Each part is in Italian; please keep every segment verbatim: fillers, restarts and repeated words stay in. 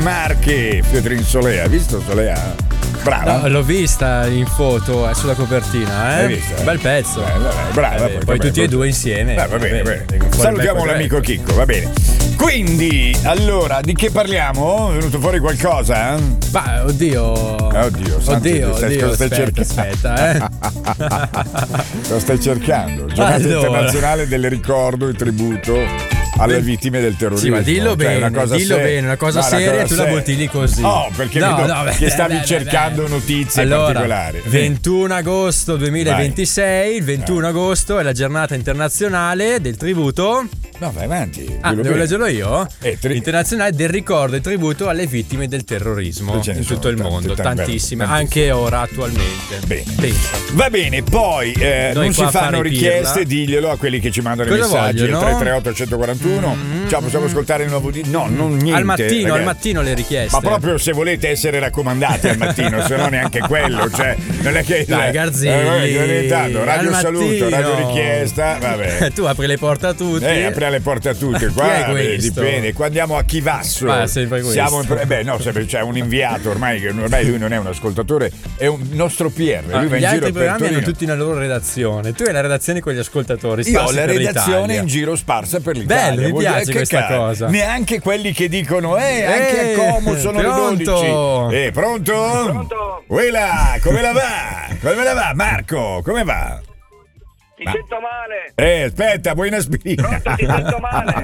Marche, Pietrin Solea, hai visto Solea? Brava. No, l'ho vista in foto, è sulla copertina, eh? L'hai vista? Bel pezzo. Eh, vabbè, brava. Eh, poi tutti e due insieme. Eh, va bene, va bene. Fuori Salutiamo bel l'amico Chicco, va bene. Quindi, allora, di che parliamo? È venuto fuori qualcosa? Eh? Ma oddio. Oddio, santo, oddio, stai, oddio, stai aspetta, cercando. aspetta, eh. Lo stai cercando. Giornata Allora. internazionale del ricordo e tributo alle vittime del terrorismo. Sì, ma dillo cioè, bene, una cosa dillo seria. bene, una cosa No, seria, cosa tu la seria. bottigli così. No, perché No, vedo no, beh, che stavi beh, cercando beh. notizie allora, particolari. ventuno agosto duemilaventisei, il ventuno agosto è la giornata internazionale del tributo. No, vai avanti. Ah, dillo devo bene. leggerlo io? Eh, tri- Internazionale del ricordo e tributo alle vittime del terrorismo Ce ne in sono tutto il tante, mondo, tante, tantissime, tantissime. anche ora attualmente. Bene. Pensa. Va bene, poi eh, Noi non si qua a fanno fare richieste, pirla. diglielo a quelli che ci mandano i Cosa messaggi. vogliono? tre tre otto centoquarantuno. Mm-hmm. Ciao, possiamo ascoltare il nuovo di. No, non niente. Al mattino, ragazzi. al mattino le richieste. Ma proprio se volete essere raccomandati al mattino, se no neanche quello, cioè non è che Dai, Garzilli, eh, tanto, radio al saluto, mattino. radio richiesta, vabbè. Tu apri le porte a tutti. Eh, apri le porte a tutti, Chi qua è eh, questo? dipende. Qua andiamo a Chivasso. Ma sempre questo. Siamo in, eh beh, no, sempre c'è un inviato ormai, che ormai lui non è un ascoltatore, è un nostro P R. Ah, Lui va in gli giro altri per programmi Torino. hanno tutti una loro redazione. Tu hai la redazione con gli ascoltatori. Io ho sparsi la per redazione l'Italia. in giro sparsa per l'Italia. Bello, mi Vuol piace dire che questa cazzo, cosa. Neanche quelli che dicono, eh, anche Eh, a Como sono pronto? le dodici. Eh, pronto? Pronto? Uela, come la va? Come la va? Marco, come va? Ti Ma- sento male. Eh, aspetta, vuoi un'aspirina? Pronto, ti sento male.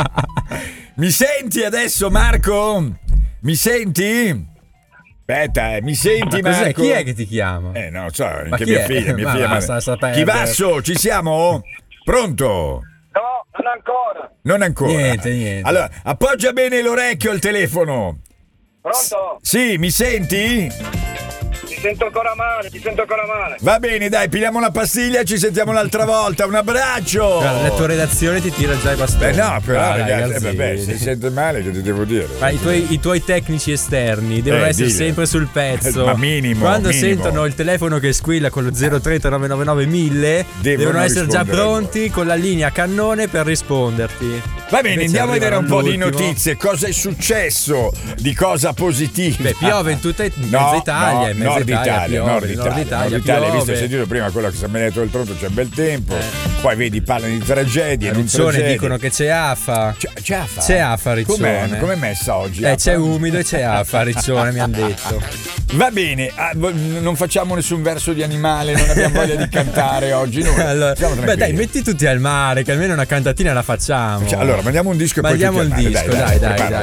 Mi senti adesso, Marco? Mi senti? Aspetta, eh, mi senti, Ma cos'è? Marco? Chi è che ti chiama? Eh, non lo so, Ma anche chi mia è? figlia, mia Ma figlia. basta, ma- sta perdere. Chivasso, ci siamo? Pronto? No, non ancora. Non ancora. Niente, niente. Allora, appoggia bene l'orecchio al telefono. Pronto? Sì, mi senti? Ti sento ancora male, ti sento ancora male. Va bene, dai, pigliamo una pastiglia e ci sentiamo un'altra volta. Un abbraccio. Guarda, la tua redazione ti tira già i bastoni. Beh, no, però, Dai, ragazzi, eh, Garzilli. vabbè, se sente male, che ti devo dire? Ma i tuoi, i tuoi tecnici esterni devono Eh, essere dille. sempre sul pezzo. Ma minimo, Quando minimo. sentono il telefono che squilla con lo zero tre nove nove nove mille, Devono devono essere già rispondere a pronti con la linea cannone per risponderti. Va bene, Invece andiamo a vedere un po' di arrivano all'ultimo. notizie. Cosa è successo di cosa positiva? Beh, piove in tutta in No, mezza Italia, no, in mezza Nord Italia, Italia, piove, Nord in Italia, Nord Italia, Nord Italia, hai visto, piove. hai sentito prima quello che San Benedetto del Tronto, c'è bel tempo. Poi vedi, parlano di tragedie, A non Riccione tragedie. dicono che c'è afa. C'è, c'è Afa. C'è Afa a Riccione. Com'è, com'è messa oggi? Eh, Afa? c'è umido e c'è afa a Riccione, mi hanno detto. Va bene, ah, vo- non facciamo nessun verso di animale, non abbiamo voglia di cantare oggi. Noi. Allora, Siamo beh, tranquilli. dai, metti tutti al mare, che almeno una cantatina la facciamo. Cioè, allora, mandiamo un disco e Mandiamo poi il tutti al mare. disco, dai, dai, prepara, dai,